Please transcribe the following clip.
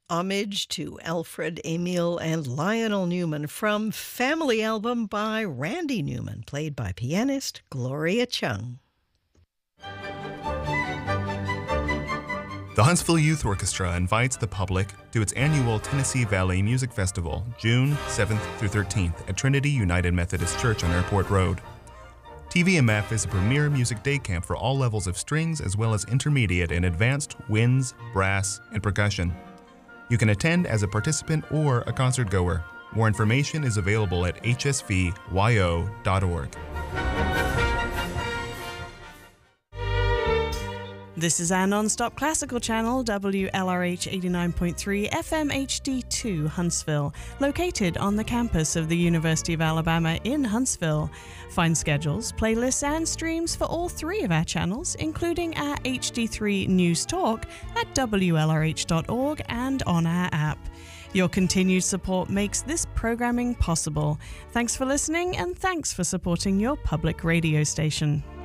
Homage to Alfred, Emil, and Lionel Newman from Family Album by Randy Newman, played by pianist Gloria Chung. The Huntsville Youth Orchestra invites the public to its annual Tennessee Valley Music Festival, June 7th through 13th at Trinity United Methodist Church on Airport Road. TVMF is a premier music day camp for all levels of strings as well as intermediate and advanced winds, brass, and percussion. You can attend as a participant or a concert goer. More information is available at hsvyo.org. This is our non-stop classical channel, WLRH 89.3 FM HD2 Huntsville, located on the campus of the University of Alabama in Huntsville. Find schedules, playlists, and streams for all three of our channels, including our HD3 News Talk at WLRH.org and on our app. Your continued support makes this programming possible. Thanks for listening, and thanks for supporting your public radio station.